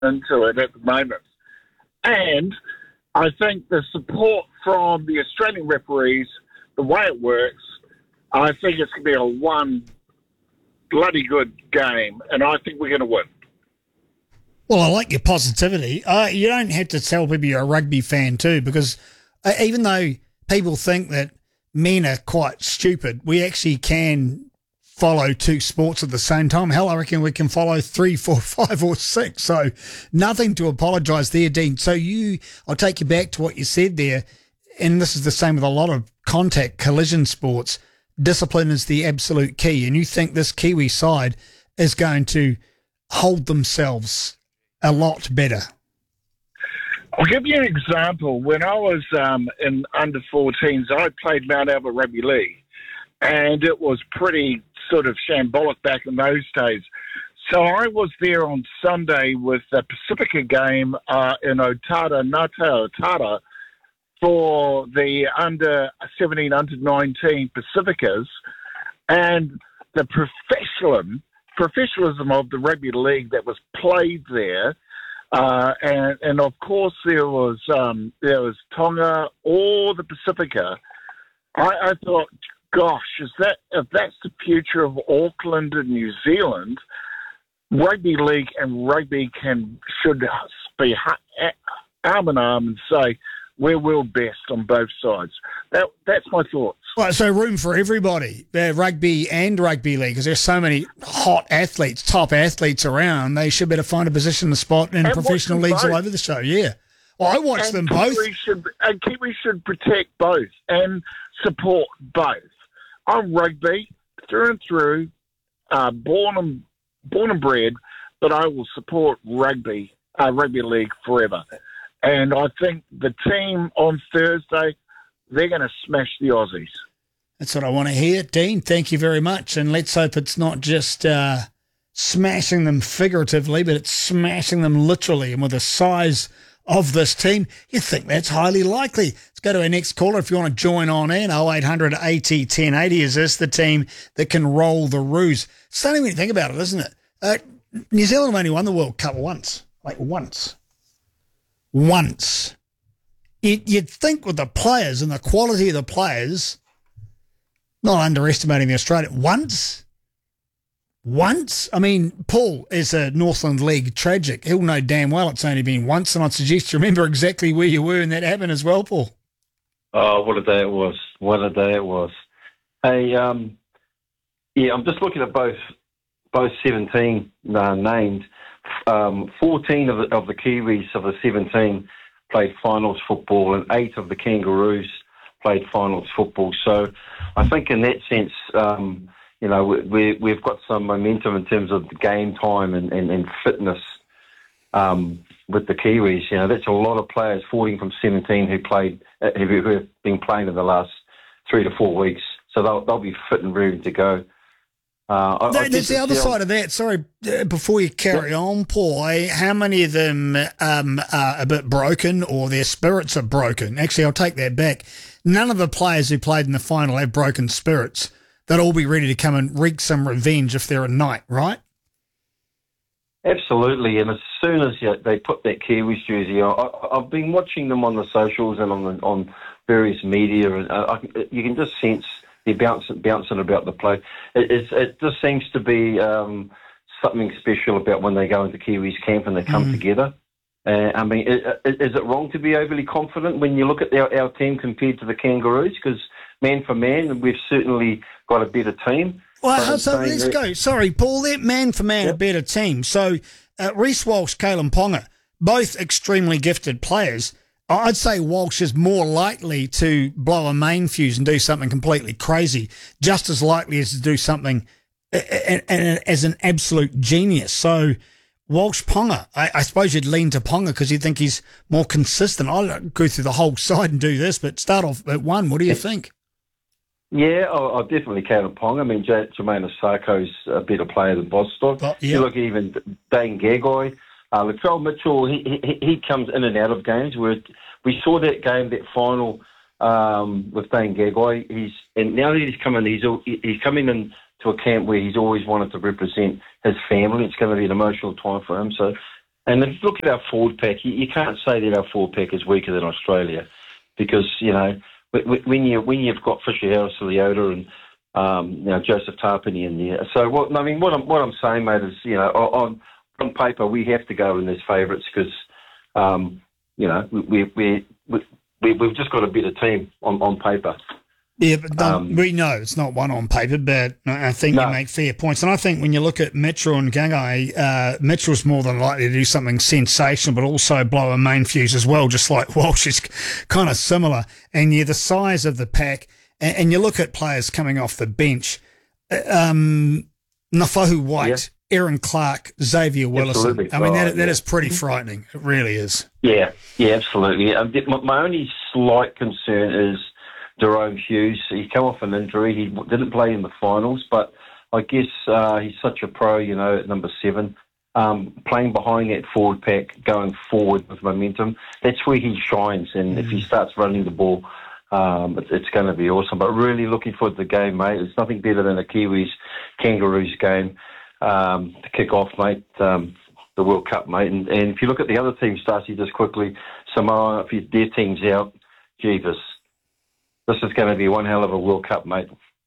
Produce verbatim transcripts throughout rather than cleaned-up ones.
into it at the moment. And I think the support from the Australian referees, the way it works, I think it's going to be a one bloody good game, and I think we're going to win. Well, I like your positivity. Uh, you don't have to tell people you're a rugby fan too, because uh, even though people think that men are quite stupid, we actually can follow two sports at the same time. Hell, I reckon we can follow three, four, five or six. So nothing to apologise there, Dean. So you, I'll take you back to what you said there, and this is the same with a lot of contact collision sports. Discipline is the absolute key, and you think this Kiwi side is going to hold themselves a lot better. I'll give you an example. When I was um, in under fourteens, I played Mount Albert Rugby League, and it was pretty sort of shambolic back in those days. So I was there on Sunday with the Pacifica game uh, in Otada, Ngāti Otada, for the under seventeen, under nineteen Pacificas, and the professionalism professionalism of the rugby league that was played there, uh, and and of course there was um, there was Tonga or the Pacifica. I, I thought, gosh, is that if that's the future of Auckland and New Zealand, rugby league and rugby can should be arm in arm and say we're world best on both sides. That that's my thoughts. Right, so room for everybody, uh, rugby and rugby league, because there's so many hot athletes, top athletes around. They should better find a position, the spot in and professional leagues both. all over the show. Yeah, well, I watch and them Kiwi both. Should, and Kiwi should protect both and support both. I'm rugby through and through, uh, born and born and bred, but I will support rugby, uh, rugby league forever. And I think the team on Thursday, they're going to smash the Aussies. That's what I want to hear. Dean, thank you very much. And let's hope it's not just uh, smashing them figuratively, but it's smashing them literally. And with the size of this team, you think that's highly likely. Let's go to our next caller if you want to join on in. oh eight hundred eighty ten eighty. Is this the team that can roll the Roos? It's funny when you think about it, isn't it? Uh, New Zealand have only won the World Cup once. Like once. Once. You'd, you'd think with the players and the quality of the players, not underestimating the Australia, once? Once? I mean, Paul is a Northland League tragic. He'll know damn well it's only been once, and I'd suggest you remember exactly where you were when that happened as well, Paul. Oh, what a day it was. What a day it was. Hey, um, yeah, I'm just looking at both both seventeen uh, named. Um, fourteen of the, of the Kiwis of the seventeen played finals football, and eight of the Kangaroos played finals football. So I think in that sense, um, you know, we, we've got some momentum in terms of game time and, and, and fitness um, with the Kiwis. You know, that's a lot of players, fourteen from seventeen, who played, who have been playing in the last three to four weeks. So they'll, they'll be fit and ready to go. Uh, I, no, I there's the other still, side of that. Sorry, uh, before you carry yeah. on, Paul, eh, how many of them um, are a bit broken or their spirits are broken? Actually, I'll take that back. None of the players who played in the final have broken spirits. They'll all be ready to come and wreak some revenge if they're a knight, right? Absolutely, and as soon as you, they put that Kiwis jersey on, I, I've been watching them on the socials and on the, on various media, and I, I, you can just sense they're bouncing, bouncing about the play. It, it's, it just seems to be um, something special about when they go into Kiwis camp and they come mm. together. Uh, I mean, is, is it wrong to be overly confident when you look at our, our team compared to the Kangaroos? Because man for man, we've certainly got a better team. Well, so let's that, go. Sorry, Paul, that man for man, yep. a better team. So uh, Reece Walsh, Kalyn Ponga, both extremely gifted players. I'd say Walsh is more likely to blow a main fuse and do something completely crazy, just as likely as to do something a, a, a, as an absolute genius. So Walsh, Ponga, I, I suppose you'd lean to Ponga because you think he's more consistent. I don't go through the whole side and do this, but start off at one. What do you think? Yeah, I'll, I'll definitely count Ponga. I mean, J- Jermaine Osaka's a better player than Bostock. Oh, yeah. You look at even Dane Gagai. Uh, Latrell Mitchell, he, he he comes in and out of games. Where we saw that game, that final um, with Dane Gagai. He's and now that he's coming, he's he's coming in to a camp where he's always wanted to represent his family. It's going to be an emotional time for him. So And if you look at our forward pack, you, you can't say that our forward pack is weaker than Australia, because you know when you when you've got Fisher Harris, Leota, and um, you know Joseph Tarpany in there. So what I mean, what I'm what I'm saying, mate, is you know on on paper we have to go in as favourites because um, you know we we we we we've just got a better team on, on paper. Yeah, but don't, Um, we know it's not one on paper, but I think No. you make fair points. And I think when you look at Mitchell and Gangai, uh, Mitchell's more than likely to do something sensational, but also blow a main fuse as well, just like Walsh is kind of similar. And yeah, the size of the pack, and, and you look at players coming off the bench, uh, um, Nafahu White, Aaron Clark, Xavier Willison. Absolutely. I mean, that, Oh, that yeah. is pretty frightening. It really is. Yeah, yeah, absolutely. Um, my, my only slight concern is Jerome Hughes. He came off an injury. He didn't play in the finals, but I guess uh, he's such a pro, you know, at number seven. Um, playing behind that forward pack, going forward with momentum, that's where he shines. And mm. if he starts running the ball, um, it, it's going to be awesome. But really looking forward to the game, mate. There's nothing better than a Kiwis Kangaroos game um, to kick off, mate. Um, the World Cup, mate. And, and if you look at the other teams, Darcy, just quickly, Samoa, if you, their team's out, jeebus. This is going to be one hell of a World Cup, mate.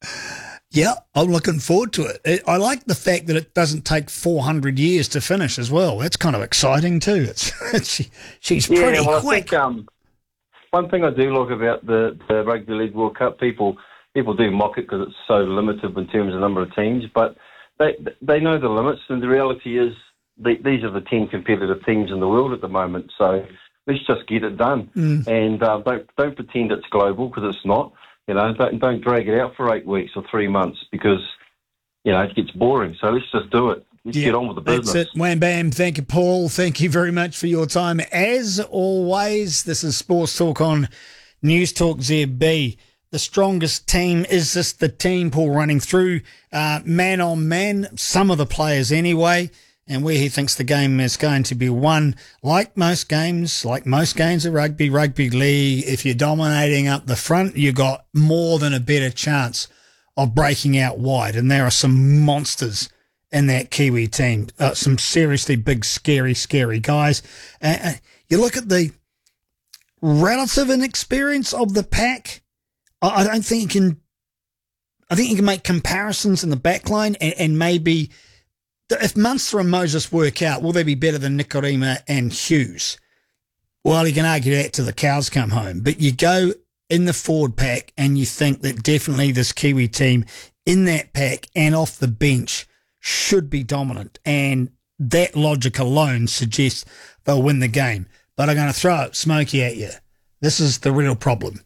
Yeah, I'm looking forward to it. it. I like the fact that it doesn't take four hundred years to finish as well. That's kind of exciting too. It's, it's she's yeah, pretty well, quick. I think, um, one thing I do like about the, the Rugby League World Cup, people people do mock it because it's so limited in terms of number of teams, but they they know the limits, and the reality is they, these are the ten competitive teams in the world at the moment. So let's just get it done, mm. and uh, don't don't pretend it's global because it's not. You know, don't don't drag it out for eight weeks or three months because you know it gets boring. So let's just do it. Let's yeah, get on with the business. That's it. Wham bam. Thank you, Paul. Thank you very much for your time. As always, this is Sports Talk on News Talk Z B. The strongest team, is this the team, Paul, running through uh, man on man, some of the players anyway, and where he thinks the game is going to be won. Like most games, like most games of rugby, rugby league, if you're dominating up the front, you've got more than a better chance of breaking out wide. And there are some monsters in that Kiwi team, uh, some seriously big, scary, scary guys. Uh, you look at the relative inexperience of the pack, I, I don't think you can, I think you can make comparisons in the back line and, and maybe... If Munster and Moses work out, will they be better than Nikorima and Hughes? Well, you can argue that till the cows come home. But you go in the forward pack and you think that definitely this Kiwi team in that pack and off the bench should be dominant. And that logic alone suggests they'll win the game. But I'm going to throw it smoky at you. This is the real problem.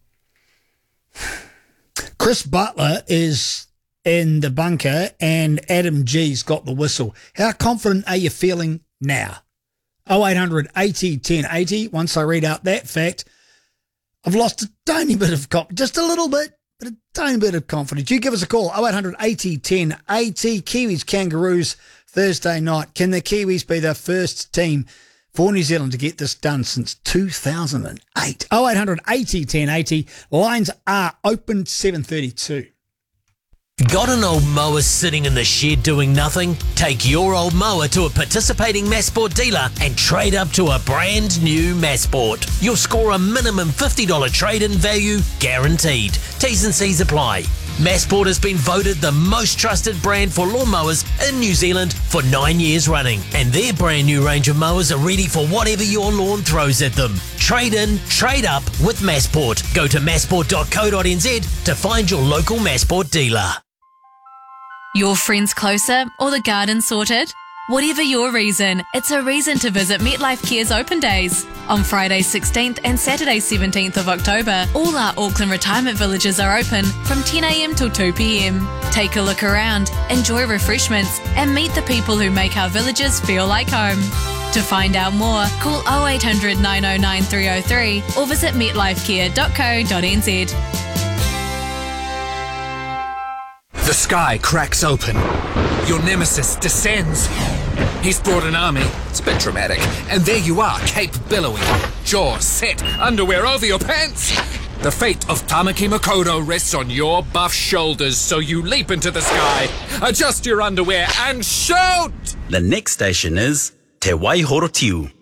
Chris Butler is in the bunker and Adam G's got the whistle. How confident are you feeling now? oh eight hundred eighty ten eighty. Once I read out that fact, I've lost a tiny bit of confidence, just a little bit, but a tiny bit of confidence. You give us a call, oh eight hundred eighty ten eighty. Kiwis, Kangaroos, Thursday night. Can the Kiwis be the first team for New Zealand to get this done since two thousand eight? oh eight hundred eighty ten eighty. Lines are open seven thirty-two. Got an old mower sitting in the shed doing nothing? Take your old mower to a participating Massport dealer and trade up to a brand new Massport. You'll score a minimum fifty dollars trade-in value guaranteed. T's and C's apply. Massport has been voted the most trusted brand for lawnmowers in New Zealand for nine years running, and their brand new range of mowers are ready for whatever your lawn throws at them. Trade in, trade up with Massport. Go to massport dot co dot n z to find your local Massport dealer. Your friends closer or the garden sorted? Whatever your reason, it's a reason to visit MetLife Care's Open Days. On Friday sixteenth and Saturday seventeenth of October, all our Auckland retirement villages are open from ten a m till two p m. Take a look around, enjoy refreshments, and meet the people who make our villages feel like home. To find out more, call oh eight hundred nine oh nine three oh three or visit metlife care dot co dot n z. The sky cracks open. Your nemesis descends. He's brought an army. It's a bit dramatic. And there you are, cape billowing, jaws set, underwear over your pants. The fate of Tamaki Makaurau rests on your buff shoulders, so you leap into the sky, adjust your underwear, and shout! The next station is Te Waihoro Tiu.